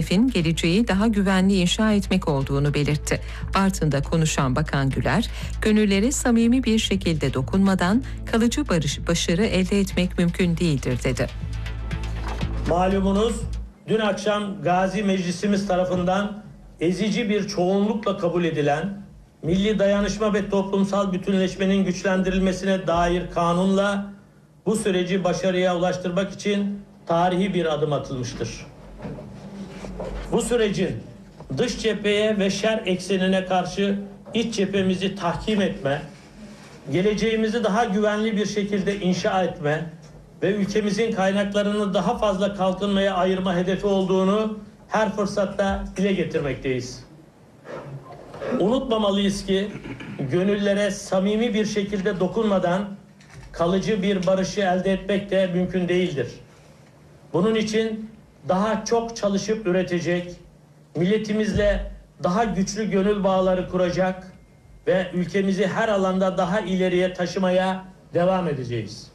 hedefin geleceği daha güvenli inşa etmek olduğunu belirtti. Bartın'da konuşan Bakan Güler, gönüllere samimi bir şekilde dokunmadan kalıcı başarı elde etmek mümkün değildir dedi. Malumunuz dün akşam Gazi Meclisimiz tarafından ezici bir çoğunlukla kabul edilen milli dayanışma ve toplumsal bütünleşmenin güçlendirilmesine dair kanunla bu süreci başarıya ulaştırmak için tarihi bir adım atılmıştır. Bu sürecin dış cepheye ve şer eksenine karşı iç cephemizi tahkim etme, geleceğimizi daha güvenli bir şekilde inşa etme ve ülkemizin kaynaklarını daha fazla kalkınmaya ayırma hedefi olduğunu her fırsatta dile getirmekteyiz. Unutmamalıyız ki gönüllere samimi bir şekilde dokunmadan kalıcı bir barışı elde etmek de mümkün değildir. Bunun için daha çok çalışıp üretecek, milletimizle daha güçlü gönül bağları kuracak ve ülkemizi her alanda daha ileriye taşımaya devam edeceğiz.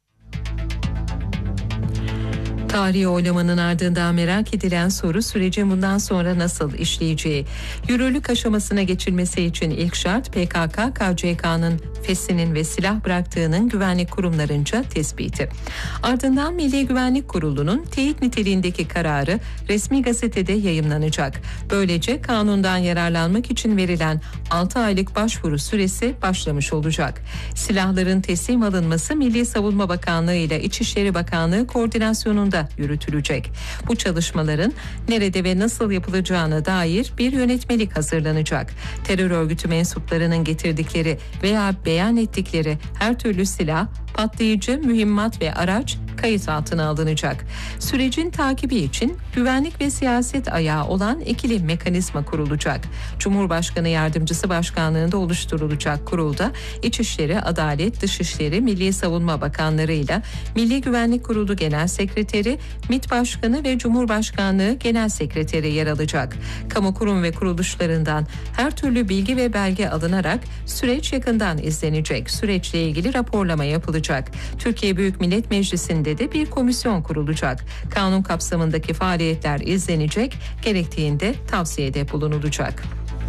Tarihi oylamanın ardından merak edilen soru sürecin bundan sonra nasıl işleyeceği. Yürürlük aşamasına geçilmesi için ilk şart PKK, KCK'nın fesinin ve silah bıraktığının güvenlik kurumlarınca tespiti. Ardından Milli Güvenlik Kurulu'nun teyit niteliğindeki kararı resmi gazetede yayımlanacak. Böylece kanundan yararlanmak için verilen 6 aylık başvuru süresi başlamış olacak. Silahların teslim alınması Milli Savunma Bakanlığı ile İçişleri Bakanlığı koordinasyonunda yürütülecek. Bu çalışmaların nerede ve nasıl yapılacağına dair bir yönetmelik hazırlanacak. Terör örgütü mensuplarının getirdikleri veya beyan ettikleri her türlü silah, patlayıcı, mühimmat ve araç kayıt altına alınacak. Sürecin takibi için güvenlik ve siyaset ayağı olan ikili mekanizma kurulacak. Cumhurbaşkanı Yardımcısı Başkanlığında oluşturulacak kurulda İçişleri, Adalet, Dışişleri, Milli Savunma Bakanlarıyla Milli Güvenlik Kurulu Genel Sekreteri, MİT Başkanı ve Cumhurbaşkanlığı Genel Sekreteri yer alacak. Kamu kurum ve kuruluşlarından her türlü bilgi ve belge alınarak süreç yakından izlenecek. Süreçle ilgili raporlama yapılacak. Türkiye Büyük Millet Meclisi'nde de bir komisyon kurulacak. Kanun kapsamındaki faaliyetler izlenecek, gerektiğinde tavsiyede bulunulacak.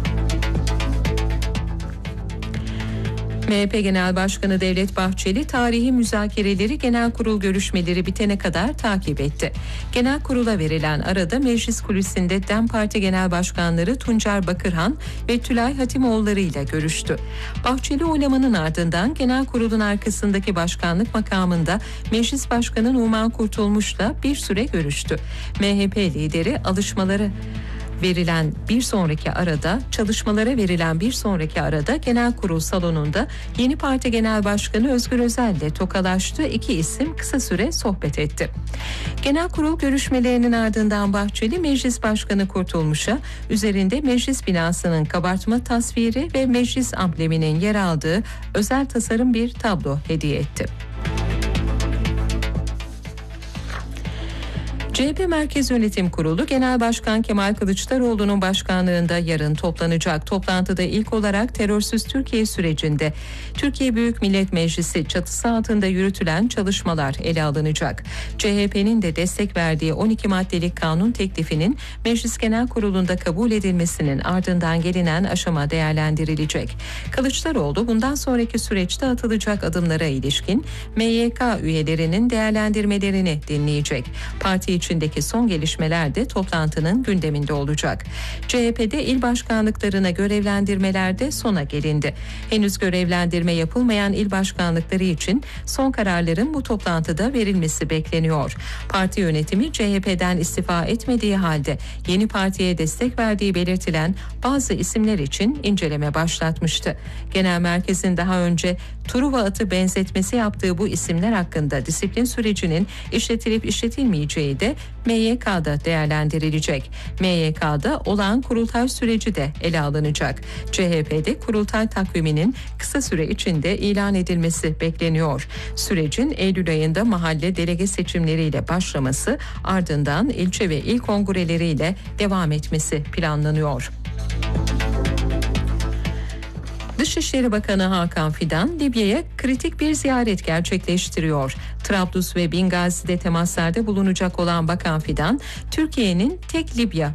MHP Genel Başkanı Devlet Bahçeli tarihi müzakereleri genel kurul görüşmeleri bitene kadar takip etti. Genel kurula verilen arada meclis kulisinde DEM Parti Genel Başkanları Tuncer Bakırhan ve Tülay Hatimoğulları ile görüştü. Bahçeli oylamanın ardından genel kurulun arkasındaki başkanlık makamında Meclis Başkanı Numan Kurtulmuş'la bir süre görüştü. MHP lideri çalışmalara verilen bir sonraki arada genel kurul salonunda yeni parti genel başkanı Özgür Özel ile tokalaştı. İki isim kısa süre sohbet etti. Genel kurul görüşmelerinin ardından Bahçeli Meclis Başkanı Kurtulmuş'a üzerinde meclis binasının kabartma tasviri ve meclis ambleminin yer aldığı özel tasarım bir tablo hediye etti. CHP Merkez Yönetim Kurulu Genel Başkan Kemal Kılıçdaroğlu'nun başkanlığında yarın toplanacak. Toplantıda ilk olarak terörsüz Türkiye sürecinde Türkiye Büyük Millet Meclisi çatısı altında yürütülen çalışmalar ele alınacak. CHP'nin de destek verdiği 12 maddelik kanun teklifinin Meclis Genel Kurulu'nda kabul edilmesinin ardından gelinen aşama değerlendirilecek. Kılıçdaroğlu bundan sonraki süreçte atılacak adımlara ilişkin MYK üyelerinin değerlendirmelerini dinleyecek. Parti içindeki son gelişmeler de toplantının gündeminde olacak. CHP'de il başkanlıklarına görevlendirmelerde sona gelindi. Henüz görevlendirme yapılmayan il başkanlıkları için son kararların bu toplantıda verilmesi bekleniyor. Parti yönetimi CHP'den istifa etmediği halde yeni partiye destek verdiği belirtilen bazı isimler için inceleme başlatmıştı. Genel merkezin daha önce Truva atı benzetmesi yaptığı bu isimler hakkında disiplin sürecinin işletilip işletilmeyeceği de MYK'da değerlendirilecek. MYK'da olağan kurultay süreci de ele alınacak. CHP'de kurultay takviminin kısa süre içinde ilan edilmesi bekleniyor. Sürecin Eylül ayında mahalle delege seçimleriyle başlaması, ardından ilçe ve il kongreleriyle devam etmesi planlanıyor. Dışişleri Bakanı Hakan Fidan, Libya'ya kritik bir ziyaret gerçekleştiriyor. Trablus ve Bingazi'de temaslarda bulunacak olan Bakan Fidan, Türkiye'nin tek Libya